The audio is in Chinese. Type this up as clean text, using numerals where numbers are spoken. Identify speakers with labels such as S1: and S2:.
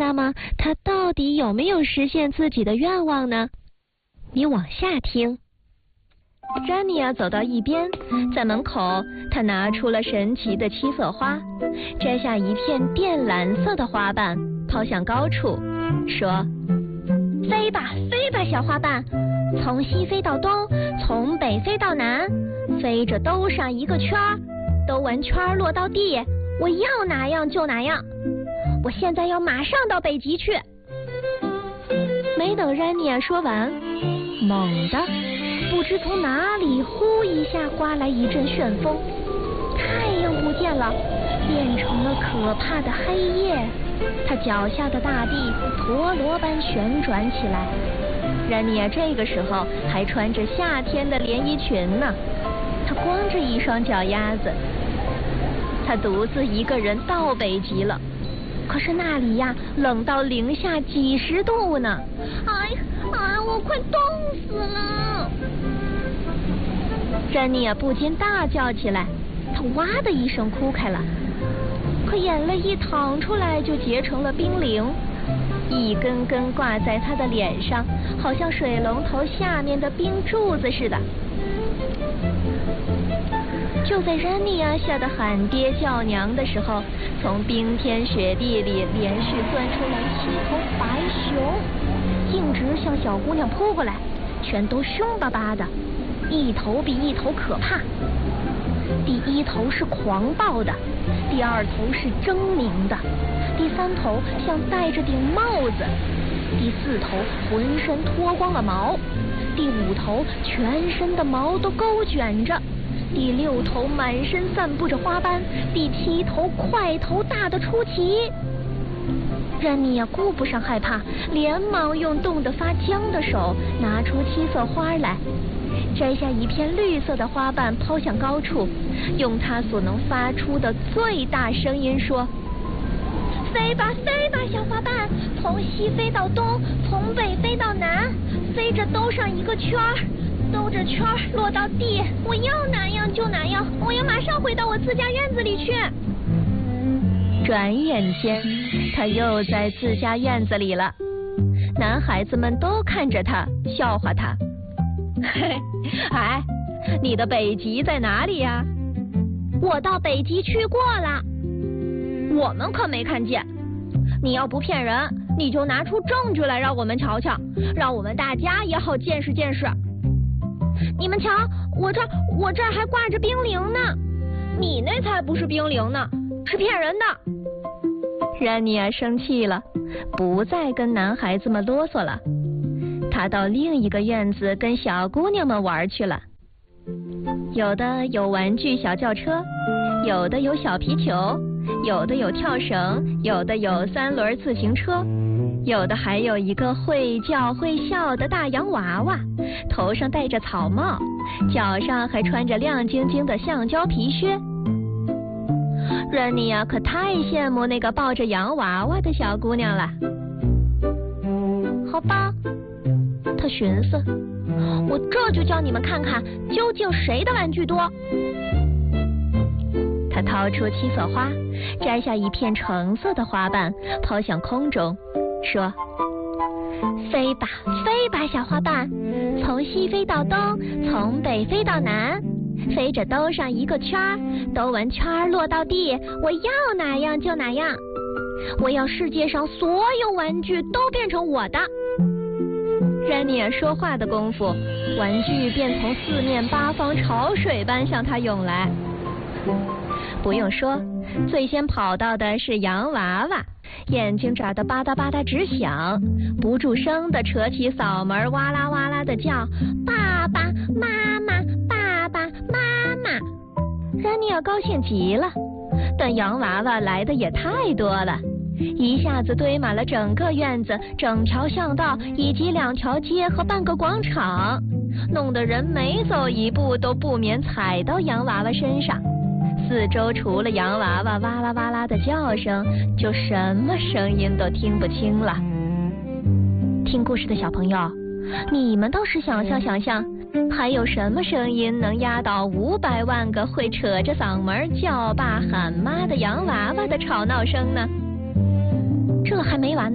S1: 那么他到底有没有实现自己的愿望呢？你往下听。詹妮亚走到一边，在门口，她拿出了神奇的七色花，摘下一片靛蓝色的花瓣，抛向高处，说：飞吧，飞吧，小花瓣，从西飞到东，从北飞到南，飞着兜上一个圈，兜完圈落到地，我要哪样就哪样。我现在要马上到北极去。没等詹妮亚说完，猛地不知从哪里呼一下刮来一阵旋风，太阳不见了，变成了可怕的黑夜。他脚下的大地陀螺般旋转起来。詹妮亚这个时候还穿着夏天的连衣裙呢，她光着一双脚丫子。她独自一个人到北极了，可是那里呀，冷到零下几十度呢。我快冻死了！詹妮亚不禁大叫起来，她哇的一声哭开了，可眼泪一淌出来就结成了冰凌，一根根挂在她的脸上，好像水龙头下面的冰柱子似的。就在詹妮亚吓得喊爹叫娘的时候，从冰天雪地里连续钻出来7头白熊，径直向小姑娘扑过来，全都凶巴巴的，一头比一头可怕。第一头是狂暴的，第二头是狰狞的，第三头像戴着顶帽子，第四头浑身脱光了毛，第五头全身的毛都勾卷着，第6头满身散布着花斑，第7头块头大的出奇。詹妮亚顾不上害怕，连忙用冻得发僵的手拿出7色花来，摘下一片绿色的花瓣抛向高处，用她所能发出的最大声音说：飞吧，飞吧，小花瓣，从西飞到东，从北飞到南，飞着兜上一个圈，兜着圈落到地，我要哪样就哪样，我要马上回到我自家院子里去。转眼间，他又在自家院子里了。男孩子们都看着他，笑话他。你的北极在哪里呀？我到北极去过了，我们可没看见。你要不骗人，你就拿出证据来让我们瞧瞧，让我们大家也好见识见识。你们瞧，我这儿还挂着冰凌呢，你那才不是冰凌呢，是骗人的。詹妮亚生气了，不再跟男孩子们啰嗦了，她到另一个院子跟小姑娘们玩去了。有的有玩具小轿车，有的有小皮球，有的有跳绳，有的有3轮自行车，有的还有一个会叫会笑的大洋娃娃，头上戴着草帽，脚上还穿着亮晶晶的橡胶皮靴。詹妮亚可太羡慕那个抱着洋娃娃的小姑娘了。好吧，她寻思，我这就叫你们看看究竟谁的玩具多。她掏出7色花，摘下一片橙色的花瓣抛向空中，说：飞吧，飞吧，小花瓣，从西飞到东，从北飞到南，飞着兜上一个圈，兜完圈落到地，我要哪样就哪样。我要世界上所有玩具都变成我的。詹妮亚说话的功夫，玩具便从4面8方潮水般向她涌来。不用说，最先跑到的是洋娃娃，眼睛眨得吧嗒吧嗒直响，不住声地扯起嗓门，哇啦哇啦地叫：爸爸妈妈，爸爸妈妈。詹妮亚高兴极了，但洋娃娃来的也太多了，一下子堆满了整个院子、整条巷道以及2条街和半个广场，弄得人每走一步都不免踩到洋娃娃身上。四周除了洋娃娃哇啦哇啦的叫声，就什么声音都听不清了。听故事的小朋友，你们倒是想象，还有什么声音能压倒500万个会扯着嗓门叫爸喊妈的洋娃娃的吵闹声呢？这还没完呢。